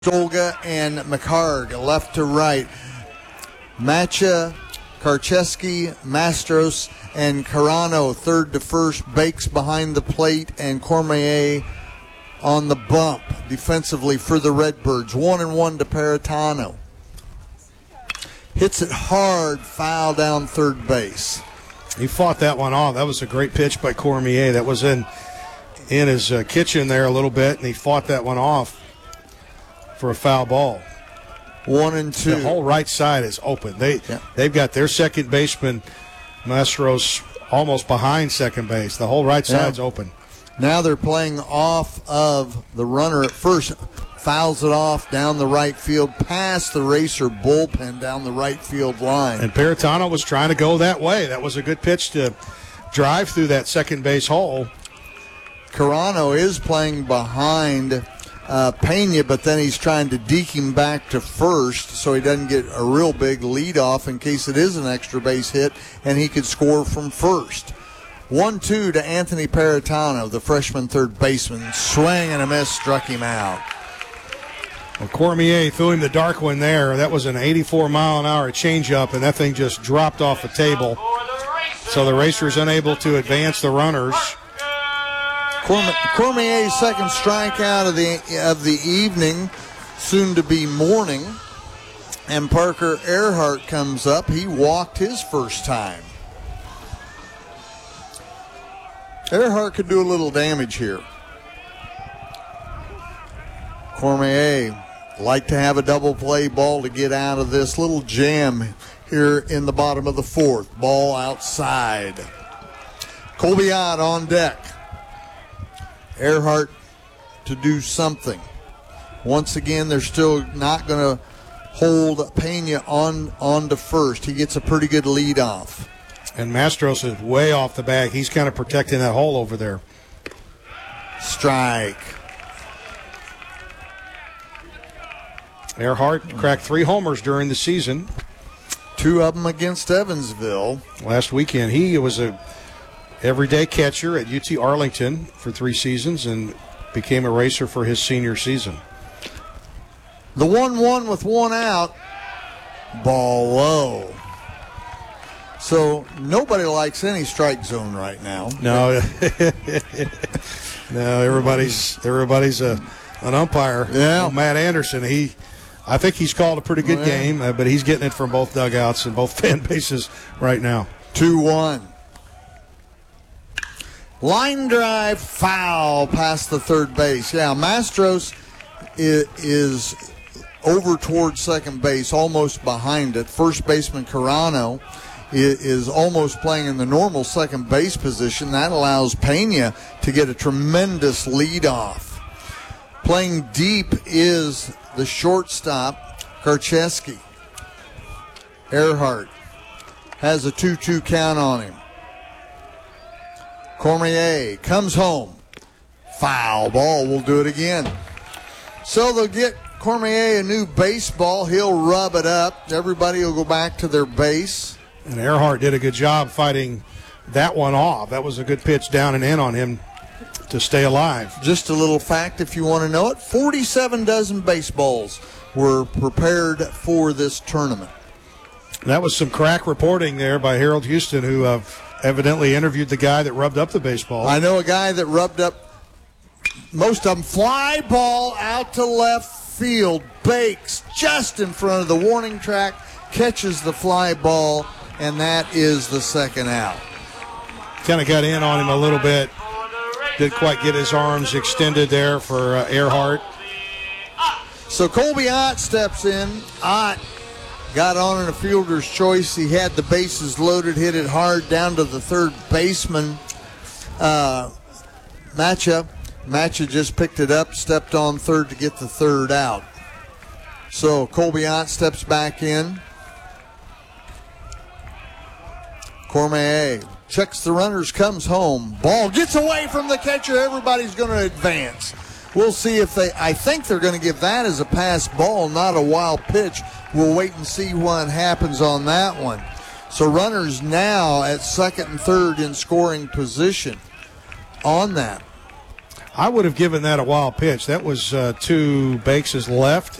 Stolga and McHarg, left to right. Macha, Karcheski, Mastros, and Carano, third to first. Bakes behind the plate, and Cormier on the bump defensively for the Redbirds. 1-1 to Paratano. Hits it hard, foul down third base. He fought that one off. That was a great pitch by Cormier. That was in his kitchen there a little bit, and he fought that one off for a foul ball. 1-2. The whole right side is open. They've got their second baseman, Mastros, almost behind second base. The whole right side's open. Now they're playing off of the runner at first. Fouls it off down the right field, past the Racer bullpen down the right field line. And Paratano was trying to go that way. That was a good pitch to drive through that second base hole. Carano is playing behind Pena, but then he's trying to deke him back to first so he doesn't get a real big lead off in case it is an extra base hit and he could score from first. 1-2 to Anthony Paratano, the freshman third baseman. Swing and a miss, struck him out. Well, Cormier threw him the dark one there. That was an 84-mile-an-hour changeup, and that thing just dropped off the table. So the Racers unable to advance the runners. Cormier's second strikeout of the evening, soon to be morning. And Parker Earhart comes up. He walked his first time. Earhart could do a little damage here. Cormier like to have a double play ball to get out of this little jam here in the bottom of the fourth. Ball outside. Colbiot on deck. Earhart to do something. Once again, they're still not going to hold Pena on to first. He gets a pretty good lead off. And Mastros is way off the bag. He's kind of protecting that hole over there. Strike. Earhart cracked 3 homers during the season. 2 of them against Evansville. Last weekend, he was a everyday catcher at UT Arlington for 3 seasons and became a Racer for his senior season. The 1-1 with 1 out. Ball low. So nobody likes any strike zone right now. No. No, everybody's an umpire. Yeah. Matt Anderson, I think he's called a pretty good game, but he's getting it from both dugouts and both fan bases right now. 2-1. Line drive, foul past the third base. Yeah, Mastros is over towards second base, almost behind it. First baseman Carano is almost playing in the normal second base position. That allows Pena to get a tremendous lead off. Playing deep is the shortstop, Karcheski. Earhart has a 2-2 count on him. Cormier comes home. Foul ball. We'll do it again. So they'll get Cormier a new baseball. He'll rub it up. Everybody will go back to their base. And Earhart did a good job fighting that one off. That was a good pitch down and in on him to stay alive. Just a little fact if you want to know it. 47 dozen baseballs were prepared for this tournament. That was some crack reporting there by Harold Houston, who evidently interviewed the guy that rubbed up the baseball. I know a guy that rubbed up most of them. Fly ball out to left field. Bakes just in front of the warning track. Catches the fly ball, and that is the second out. Kind of got in on him a little bit. Didn't quite get his arms extended there for Earhart. So Colby Ott steps in. Ott got on in a fielder's choice. He had the bases loaded, hit it hard down to the third baseman. Macha just picked it up, stepped on third to get the third out. So Colby Ott steps back in. Cormier checks the runners, comes home. Ball gets away from the catcher. Everybody's going to advance. We'll see if I think they're going to give that as a pass ball, not a wild pitch. We'll wait and see what happens on that one. So runners now at second and third in scoring position on that. I would have given that a wild pitch. That was two bases left